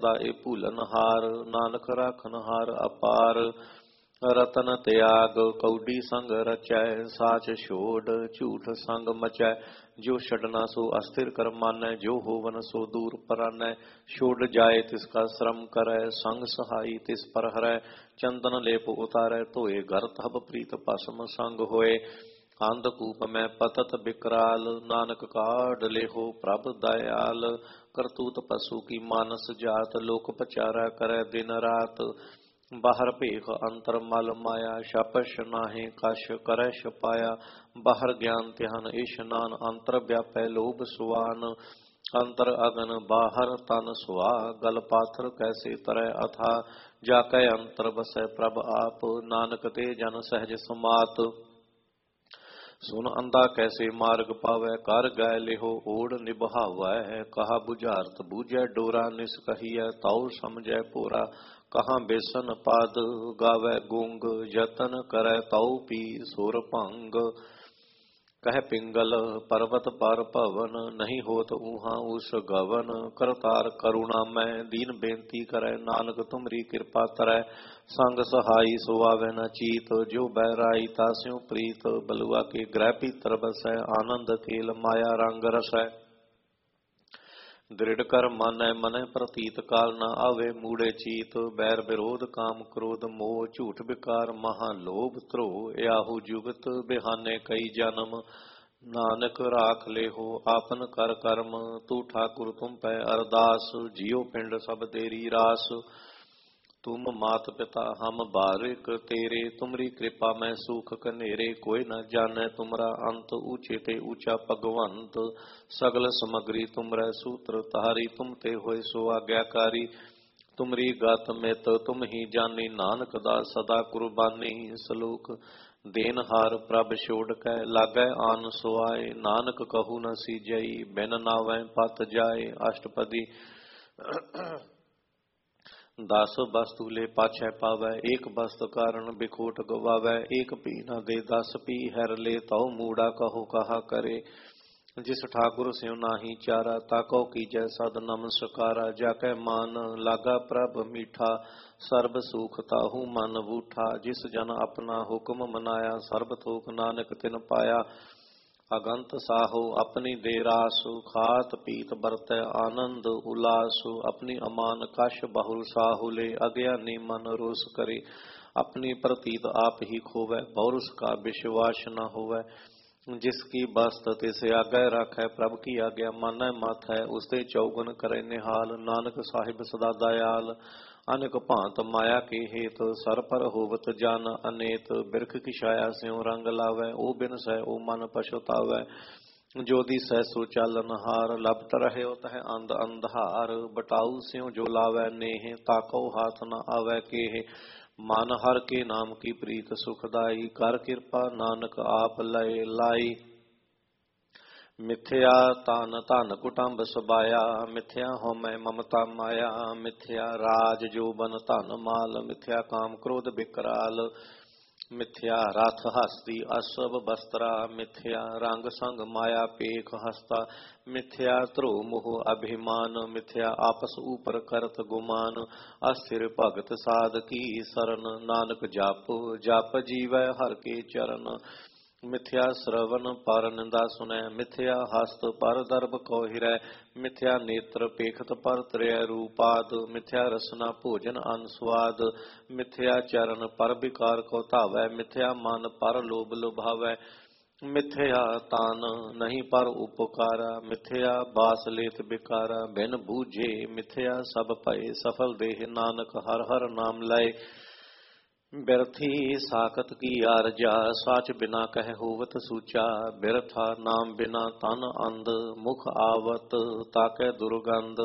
ਦਾ ਇਹ ਭੂਲਨਹਾਰ, ਨਾਨਕ ਰਾਖਨਹਾਰ ਅਪਾਰ। ਰਤਨ ਤਿਆਗ ਕੌਡੀ ਸੰਗ ਰਚੈ, ਸਾਚ ਛੋੜ ਝੂਠ ਸੰਗ ਮਚੈ। ਜੋ ਛਡਨਾ ਸੋ ਅਸਥਿਰ ਕਰ ਮਾਨੈ, ਜੋ ਹੋਵਨ ਸੋ ਦੂਰ ਪਰਾਨੈ। ਛੋੜ ਜਾਏ ਤਿਸ ਕਾ ਸ਼ਰਮ ਕਰੈ, ਸੰਗ ਸਹਾਈ ਤਿਸ ਪਰ ਹਰੈ। ਚੰਦਨ ਲੇਪ ਉਤਾਰੈ ਧੋਏ, ਘਰ ਤਬ ਪ੍ਰੀਤ ਭਸਮ ਸੰਗ ਹੋਏ। ਅੰਧਕੂਪ ਮੈਂ ਪਤਤ ਬਿਕਰਾਲ, ਨਾਨਕ ਕਾਢ ਲੇਹੋ ਪ੍ਰਭ ਦਇਆਲ। ਕਰਤੂਤ ਪਸੂ ਕੀ ਮਾਨਸ ਜਾਤ, ਲੋਕ ਪਚਾਰਾ ਕਰੈ ਦਿਨ ਰਾਤ। ਬਾਹਰ ਭੇਖ ਅੰਤਰ ਮਲ ਮਾਇਆ, ਛਪਛ ਨਾਹੀਂ ਕਛ ਕਰੈ ਛਪਾਇਆ। ਬਾਹਰ ਗਿਆਨ ਧਿਆਨ ਇਸ਼ਨਾਨ, ਅੰਤਰ ਵਿਆਪੈ ਲੋਭ ਸੁਆਨ। ਅੰਤਰ ਅਗਨ ਬਾਹਰ ਤਨ ਸੁਆ, ਗਲ ਪਾਥਰ ਕੈਸੇ ਤਰੈ ਅਥਾ। ਜਾ ਕੈ ਅੰਤਰ ਵਸੈ ਪ੍ਰਭ ਆਪ, ਨਾਨਕ ਤੇ ਜਨ ਸਹਿਜ ਸਮਾਤ। ਸੁਨ ਅੰਧਾ ਕੈਸੇ ਮਾਰਗ ਪਾਵੈ, ਕਰ ਗਾਇ ਲਿਹੋ ਓੜ ਨਿਭਾਵੈ। ਕਹਾ ਬੁਝਾਰਤ ਬੂਝੈ ਡੋਰਾ, ਨਿਸ ਕਹੀਐ ਤਾਉ ਸਮਝੈ ਭੋਰਾ। ਕਹਾਂ ਬੇਸਨ ਪਦ ਗਾਵੈ ਗੁੰਗ, ਯਤਨ ਕਰੈ ਤਾਉ ਪੀ ਸੁਰ ਭੰਗ। ਕਹਿ ਪਿੰਗਲ ਪਰਵਤ ਪਰ ਭਵਨ, ਨਹੀਂ ਹੋਤ ਊਹਾਂ ਉਸ ਗਵਨ। ਕਰਤਾਰ ਕਰੁਣਾ ਮੈਂ ਦੀਨ ਬੇਨਤੀ ਕਰੈ, ਨਾਨਕ ਤੁਮਰੀ ਕਿਰਪਾ ਤਰੈ। ਸੰਗ ਸਹਾਈ ਸੋ ਆਵੈ ਨ ਚੀਤ, ਜੋ ਬਹਿਰਾਈ ਤਾਸਿਉ ਪ੍ਰੀਤ। ਬਲੁਆ ਕੇ ਗ੍ਰਹਿ ਭੀਤਰ ਬਸੈ, ਆਨੰਦ ਖੇਲ ਮਾਇਆ ਰੰਗ ਰਸੈ। ਦ੍ਰਿੜ ਕਰ ਮਾਨੈ ਮਨੈ ਪ੍ਰਤੀਤ, ਕਾਲ ਨ ਆਵੇ ਮੂੜੇ ਚੀਤ। ਬੈਰ ਵਿਰੋਧ ਕਾਮ ਕ੍ਰੋਧ ਮੋਹ, ਝੂਠ ਵਿਕਾਰ ਮਹਾ ਲੋਭ ਧ੍ਰੋਹ। ਇਆਹੂ ਜੁਗਤ ਬਿਹਾਨੇ ਕਈ ਜਨਮ, ਨਾਨਕ ਰਾਖ ਲੇਹੋ ਆਪਨ ਕਰ ਕਰਮ। ਤੂੰ ਠਾਕੁਰ ਤੁਮ ਪੈ ਅਰਦਾਸ, ਜਿਉ ਪਿੰਡ ਸਭ ਤੇਰੀ ਰਾਸ। ਤੁਮ ਮਾਤ ਪਿਤਾ ਹਮ ਬਾਰਿਕ ਤੇਰੇ, ਤੁਮਰੀ ਕਿਰਪਾ ਮੈਂ ਸੂਖ ਕਨੇਰੇ। ਕੋਈ ਨ ਜਾਣੈ ਤੁਮਰਾ ਅੰਤ, ਊਚੇ ਤੇ ਊਚਾ ਭਗਵੰਤ। ਸਗਲ ਸਮਗਰੀ ਤੁਮਰੈ ਸੂਤਰ ਤਾਰੀ, ਤੁਮ ਤੇ ਹੋਏ ਸੋ ਆਗਿਆਕਾਰੀ। ਤੁਮਰੀ ਗਤ ਮਿਤ ਤੁਮ ਹੀ ਜਾਨੀ, ਨਾਨਕ ਦਾ ਸਦਾ ਕੁਰਬਾਨੀ। ਸਲੋਕ ਦੇਨਹਾਰ ਪ੍ਰਭ ਛੋੜ ਕੈ, ਲਾਗੈ ਆਨ ਸੁਆਏ। ਨਾਨਕ ਕਹੂ ਨ ਸੀਜਈ, ਬਿਨ ਨਾਵੈ ਪਤ ਜਾਏ। ਅਸ਼ਟਪਦੀ ਦਸ ਬਸਤੂ ਲੈ ਪਾਛੈ ਪਾਵੈ, ਏਕ ਬਸਤ ਕਾਰਨ ਬਿਖੋਟ ਗਵਾਵੈ। ਏਕ ਪੀ ਨ ਦੇ 10 ਪੀ ਹੈਰ ਲੈ, ਤਉ ਮੂੜਾ ਕਹੋ ਕਹਾ ਕਰੇ। ਜਿਸ ਠਾਕੁਰ ਸਿਉ ਨਾਹੀ ਚਾਰਾ, ਤਾਕੋ ਕੀਜੈ ਸਦ ਨਮਸਕਾਰਾ। ਜਾ ਕੈ ਮਾਨ ਲਾਗਾ ਪ੍ਰਭ ਮੀਠਾ, ਸਰਬ ਸੁਖ ਤਾਹੂ ਮਨ ਬੂਠਾ। ਜਿਸ ਜਨ ਆਪਣਾ ਹੁਕਮ ਮਨਾਇਆ, ਸਰਬ ਥੋਕ ਨਾਨਕ ਤਿਨ ਪਾਇਆ। ਅਗੰਤ ਸਾਹੋ ਆਪਣੀ ਦੇ ਰਾਸੁ, ਖਾਤ ਪੀਤ ਵਰਤੈ ਆਨੰਦ ਉਲਾਸੁ। ਆਪਣੀ ਅਮਾਨ ਕਛ ਬਹੁਲ ਸਾਹੂ ਲੈ, ਅਗਿਆਨੀ ਮਨ ਰੋਸ ਕਰੇ। ਆਪਣੀ ਪ੍ਰਤੀਤ ਆਪ ਹੀ ਖੋਵੈ, ਬਹੁਰਸ ਕਾ ਵਿਸ਼ਵਾਸ ਨ ਹੋਵੈ। ਜਿਸ ਕੀ ਬਸਤ ਤਿਸ ਆਗੈ ਰਾਖੈ, ਪ੍ਰਭ ਕੀ ਆਗਿਆ ਮਾਨੈ ਮਾਥੈ। ਉਸਤੇ ਚੌਗਨ ਕਰੈ ਨਿਹਾਲ, ਨਾਨਕ ਸਾਹਿਬ ਸਦਾ ਦਇਆਲ। ਅਨੇਕ ਭਾਂਤ ਮਾਇਆ ਕੇ ਹੇਤ, ਸਰ ਪਰ ਹੋਵਤ ਜਨ ਅਨੇਤ। ਬਿਰਖ ਕੀ ਛਾਇਆ ਸਿਉ ਰੰਗ ਲਾਵੈ, ਉਹ ਬਿਨ ਸਹਿ ਉਹ ਮਨ ਪਛੁਤਾਵੈ। ਜੋ ਦਿਸੈ ਸੋ ਚਾਲਨ ਹਾਰ, ਲਪਟ ਰਹਿਓ ਤਹ ਅੰਧ ਅੰਧਾਰ। ਬਟਾਊ ਸਿਉ ਜੋ ਲਾਵੈ ਨੇਹ, ਤਾਕੋ ਹਾਥ ਨ ਆਵੈ ਕੇਹ। ਮਨ ਹਰ ਕੇ ਨਾਮ ਕੀ ਪ੍ਰੀਤ ਸੁਖਦਾਈ, ਕਰ ਕਿਰਪਾ ਨਾਨਕ ਆਪ ਲਏ ਲਾਈ। ਮਿਥਿਆ ਤਨ ਧਨ ਕੁਟੰਬ ਸਬਾਇਆ, ਮਿਥਿਆ ਹਉਮੈ ਮਮਤਾ ਮਾਇਆ। ਮਿਥਿਆ ਰਾਜ ਜੋਬਨ ਧਨ ਮਾਲ, ਮਿਥਿਆ ਕਾਮ ਕ੍ਰੋਧ ਬਿਕਰਾਲ। ਮਿਥਿਆ ਰਥ ਹਸਤੀ ਅਸਭ ਬਸਤਰਾ, ਮਿਥਿਆ ਰੰਗ ਸੰਗ ਮਾਇਆ ਪੇਖ ਹਸਤਾ। ਮਿਥਿਆ ਧਰੋ ਮੋਹ ਅਭਿਮਾਨ, ਮਿਥਿਆ ਆਪਸ ਊਪਰ ਕਰਤ ਗੁਮਾਨ। ਅਸਥਿਰ ਭਗਤ ਸਾਧ ਕੀ ਸਰਨ, ਨਾਨਕ ਜਪ ਜਪ ਜੀਵੈ ਹਰ ਕੇ ਚਰਨ। ਮਿਥਿਆ ਸ਼ਰਵਨ ਪਰ ਨਿੰਦਾ ਸੁਨੈ, ਮਿਥਿਆ ਹਸਤ ਪਰ ਦਰਬ ਕੋ ਹਿਰੈ। ਮਿਥਿਆ ਨੇਤਰ ਪੇਖਤ ਪਰ ਤ੍ਰਿਐ ਰੂਪਾਦ, ਮਿਥਿਆ ਰਸਨਾ ਭੋਜਨ ਅਨ ਸਵਾਦ। ਮਿਥਿਆ ਚਰਨ ਪਰ ਵਿਕਾਰ ਕੋ ਧਾਵੈ, ਮਿਥਿਆ ਮਨ ਪਰ ਲੋਭ ਲੁਭਾਵੈ। ਮਿਥਿਆ ਤਨ ਨਹੀਂ ਪਰ ਉਪਕਾਰਾ, ਮਿਥਿਆ ਬਾਸ ਲੇਤ ਬਿਕਾਰਾ। ਬਿਨ ਬੂਝੇ ਮਿਥਿਆ ਸਭ ਭਏ, ਸਫਲ ਦੇਹ ਨਾਨਕ ਹਰ ਹਰ ਨਾਮ ਲਏ। ਬਿਰਥੀ ਸਾਖਤ ਕੀ ਆਰਜਾ, ਸਾਚ ਬਿਨਾ ਕਹਿ ਹੋਵਤ ਸੂਚਾ। ਬਿਰਥਾ ਨਾਮ ਬਿਨਾ ਤਨ ਅੰਧ, ਮੁਖ ਆਵਤ ਤਾਕੈ ਦੁਰਗੰਧ।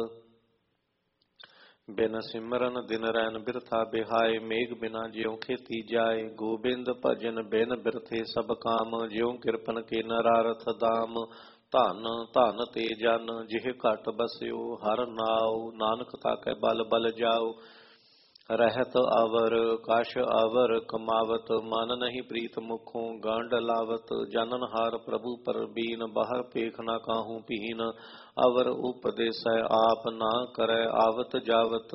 ਬਿਨ ਸਿਮਰਨ ਦਿਨ ਰੈਨ ਬਿਰਥਾ ਬਿਹਾਏ, ਮੇਘ ਬਿਨਾ ਜਿਉ ਖੇਤੀ ਜਾਏ। ਗੋਬਿੰਦ ਭਜਨ ਬਿਨ ਬਿਰਥੇ ਸਭ ਕਾਮ, ਜਿਉ ਕਿਰਪਨ ਕੇ ਨਰਾਰਥ ਦਾਮ। ਧਨ ਧਨ ਤੇ ਜਨ ਜਿਹ ਘਟ ਬਸਿਓ, ਹਰ ਨਾਉ ਨਾਨਕ ਤਾਕੈ ਬਲ ਬਲ ਜਾਓ। रहत अवर काश अवर कमावत मन नहीं प्रीत मुखों गांड लावत जानन हार प्रभु पर बीन बाहर पेख न काहू पीन अवर उपदेश आप ना करे आवत जावत